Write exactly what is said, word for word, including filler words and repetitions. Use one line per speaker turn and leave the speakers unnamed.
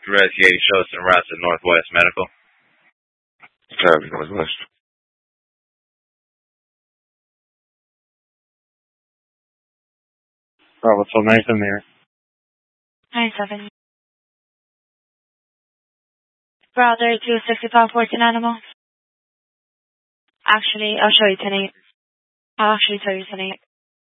Rescue shows some routes at Northwest Medical.
Copy, Northwest.
Bravo, so Nathan there.
nine seven. Brother, two sixty-five fourteen animal. Actually, I'll show you tonight. I'll actually tell you tonight.